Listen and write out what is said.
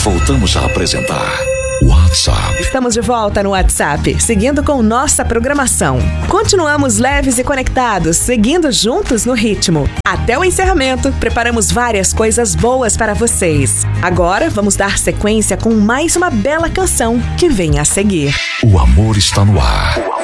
voltamos a apresentar WhatsApp. Estamos de volta no WhatsApp, seguindo com nossa programação. Continuamos leves e conectados, seguindo juntos no ritmo. Até o encerramento, preparamos várias coisas boas para vocês. Agora vamos dar sequência com mais uma bela canção que vem a seguir. O amor está no ar.